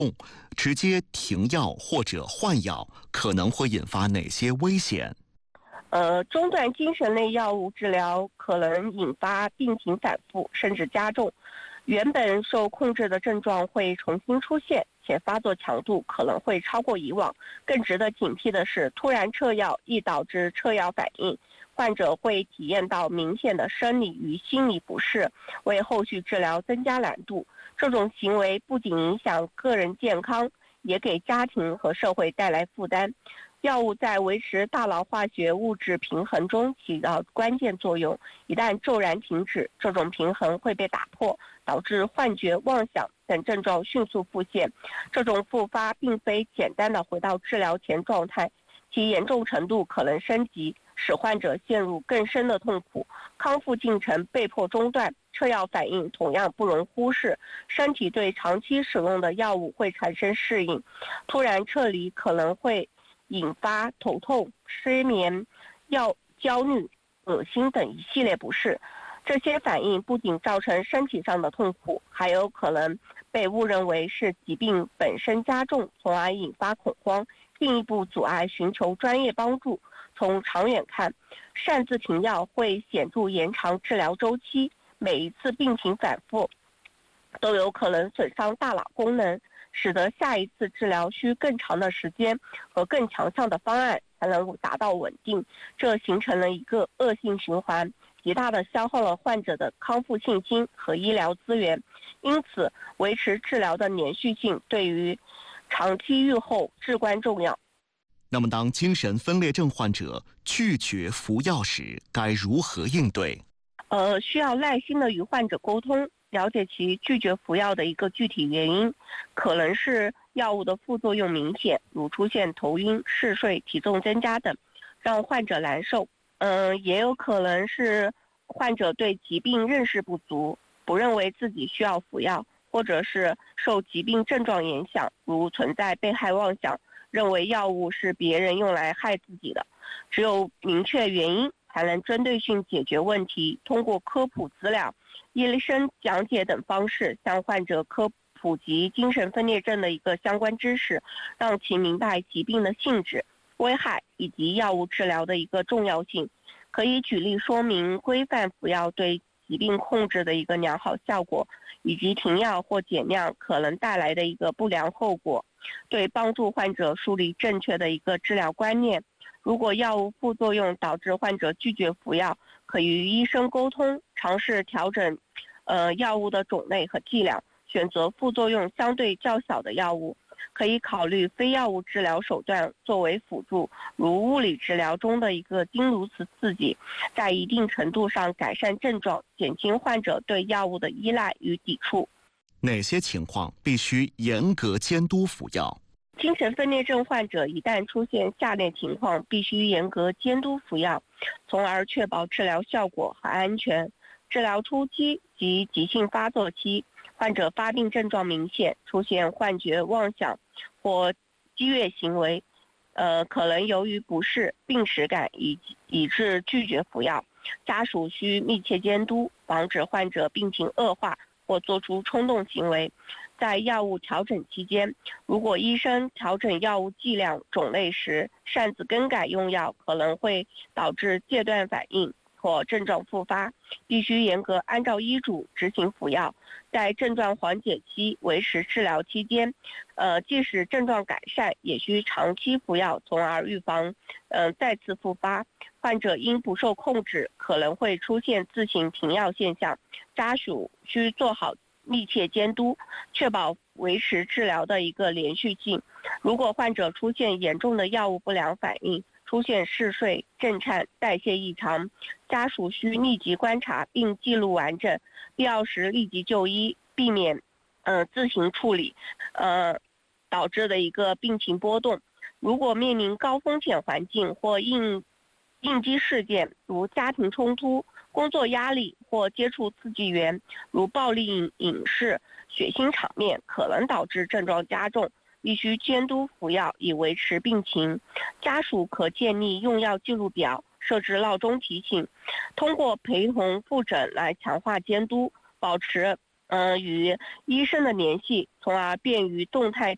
直接停药或者换药可能会引发哪些危险？ 中断精神类药物治疗可能引发病情反复，甚至加重。原本受控制的症状会重新出现，且发作强度可能会超过以往。更值得警惕的是，突然撤药易导致撤药反应，患者会体验到明显的生理与心理不适，为后续治疗增加难度。这种行为不仅影响个人健康，也给家庭和社会带来负担。药物在维持大脑化学物质平衡中起到关键作用，一旦骤然停止，这种平衡会被打破，导致幻觉、妄想等症状迅速复现。这种复发并非简单的回到治疗前状态，其严重程度可能升级，使患者陷入更深的痛苦，康复进程被迫中断。撤药反应同样不容忽视，身体对长期使用的药物会产生适应，突然撤离可能会引发头痛、失眠、焦虑、恶心等一系列不适。这些反应不仅造成身体上的痛苦，还有可能被误认为是疾病本身加重，从而引发恐慌，进一步阻碍寻求专业帮助。从长远看，擅自停药会显著延长治疗周期，每一次病情反复都有可能损伤大脑功能，使得下一次治疗需更长的时间和更强项的方案才能达到稳定，这形成了一个恶性循环，极大地消耗了患者的康复信心和医疗资源。因此，维持治疗的连续性对于长期预后至关重要。 那么，当精神分裂症患者拒绝服药时，该如何应对？ 需要耐心地与患者沟通，了解其拒绝服药的一个具体原因，可能是药物的副作用明显，如出现头晕、嗜睡、体重增加等，让患者难受。也有可能是患者对疾病认识不足，不认为自己需要服药，或者是受疾病症状影响，如存在被害妄想，认为药物是别人用来害自己的。只有明确原因，才能针对性解决问题，通过科普资料、医生讲解等方式，向患者普及精神分裂症的一个相关知识，让其明白疾病的性质、危害以及药物治疗的一个重要性。可以举例说明规范服药对疾病控制的一个良好效果，以及停药或减量可能带来的一个不良后果，对帮助患者树立正确的一个治疗观念。如果药物副作用导致患者拒绝服药，可以与医生沟通，尝试调整药物的种类和剂量，选择副作用相对较小的药物。可以考虑非药物治疗手段作为辅助，如物理治疗中的一个经颅磁刺激，在一定程度上改善症状，减轻患者对药物的依赖与抵触。 哪些情况必须严格监督服药？ 精神分裂症患者一旦出现下列情况，必须严格监督服药，从而确保治疗效果和安全。治疗初期及急性发作期，患者发病症状明显，出现幻觉、妄想或激越行为，可能由于不适、病耻感以致拒绝服药。家属需密切监督，防止患者病情恶化或做出冲动行为。在药物调整期间，如果医生调整药物剂量、种类时擅自更改用药，可能会导致戒断反应或症状复发，必须严格按照医嘱执行服药。在症状缓解期维持治疗期间，即使症状改善，也需长期服药，从而预防再次复发。患者因不受控制，可能会出现自行停药现象，家属需做好密切监督，确保维持治疗的一个连续性。如果患者出现严重的药物不良反应，出现嗜睡、震颤、代谢异常，家属需立即观察并记录完整，必要时立即就医，避免自行处理导致的一个病情波动。如果面临高风险环境或应激事件，如家庭冲突、工作压力或接触刺激源，如暴力影视、血腥场面，可能导致症状加重，必须监督服药以维持病情。家属可建立用药记录表，设置闹钟提醒，通过陪同复诊来强化监督，保持与医生的联系，从而便于动态